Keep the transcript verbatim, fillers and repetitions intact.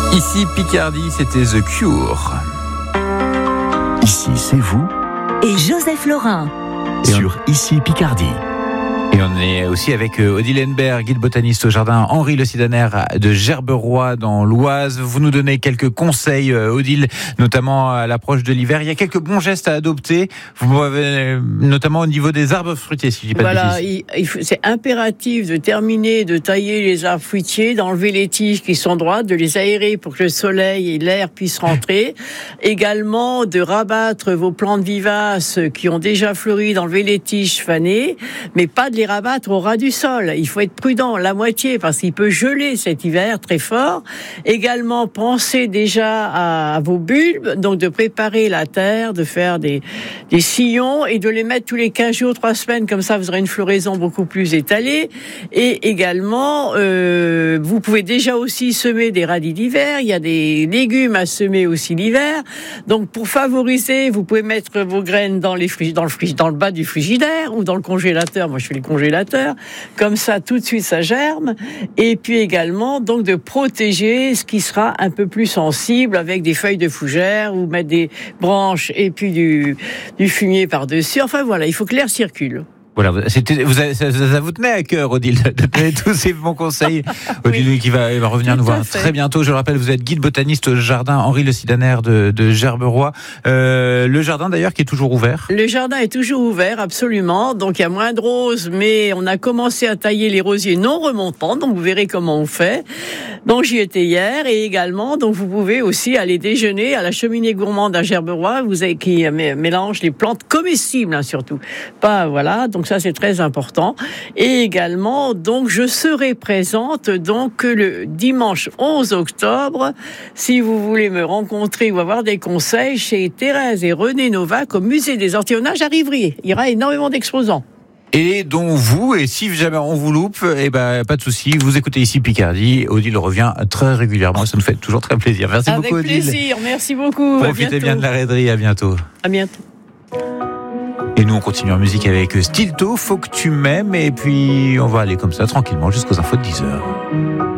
Ici Picardie, c'était The Cure. Ici, c'est vous. Et Joseph Laurin. Sur Ici Picardie. Et on est aussi avec Odile Henneberg, guide botaniste au jardin Henri Le Sidaner de Gerberoy dans l'Oise. Vous nous donnez quelques conseils, Odile, notamment à l'approche de l'hiver. Il y a quelques bons gestes à adopter, vous avez, notamment au niveau des arbres fruitiers, si je dis pas voilà, de bêtises. il, il, c'est impératif de terminer, de tailler les arbres fruitiers, d'enlever les tiges qui sont droites, de les aérer pour que le soleil et l'air puissent rentrer. Également, de rabattre vos plantes vivaces qui ont déjà fleuri, d'enlever les tiges fanées, mais pas de les rabattre au ras du sol. Il faut être prudent, la moitié, parce qu'il peut geler cet hiver très fort. Également, pensez déjà à, à vos bulbes, donc de préparer la terre, de faire des, des sillons et de les mettre tous les quinze jours, trois semaines, comme ça vous aurez une floraison beaucoup plus étalée. Et également, euh, vous pouvez déjà aussi semer des radis d'hiver. Il y a des légumes à semer aussi l'hiver. Donc pour favoriser, vous pouvez mettre vos graines dans, les frig- dans, le, frig- dans le bas du frigidaire ou dans le congélateur. Moi, je fais le congélateur, comme ça tout de suite ça germe, et puis également donc de protéger ce qui sera un peu plus sensible avec des feuilles de fougère ou mettre des branches et puis du, du fumier par-dessus. Enfin voilà, il faut que l'air circule. Voilà, c'était, vous avez, ça, ça vous tenait à cœur, Odile, de donner tous ces bons conseils. Odile oui. qui va, va revenir Tout nous voir très bientôt. Je le rappelle, vous êtes guide botaniste au jardin Henri Le Sidaner de, de Gerberoy. Euh, le jardin d'ailleurs qui est toujours ouvert. Le jardin est toujours ouvert, absolument. Donc il y a moins de roses, mais on a commencé à tailler les rosiers non remontants. Donc vous verrez comment on fait. Donc j'y étais hier et également, donc vous pouvez aussi aller déjeuner à la cheminée gourmande à Gerberoy. Vous avez qui mélange les plantes comestibles hein, surtout. Pas voilà. Donc ça c'est très important. Et également, donc je serai présente donc le dimanche onze octobre, si vous voulez me rencontrer ou avoir des conseils chez Thérèse et René Novak au musée des Ortillonnages à Rivrier. Il y aura énormément d'exposants. Et dont vous, et si jamais on vous loupe, eh ben pas de souci, vous écoutez ici Picardie. Odile revient très régulièrement, ça nous fait toujours très plaisir. Merci Avec beaucoup Odile. Avec plaisir, merci beaucoup. Profitez bien de la raiderie, à bientôt. À bientôt. Et nous, on continue en musique avec Stilto, Faut que tu m'aimes. Et puis, on va aller comme ça, tranquillement, jusqu'aux infos de dix heures.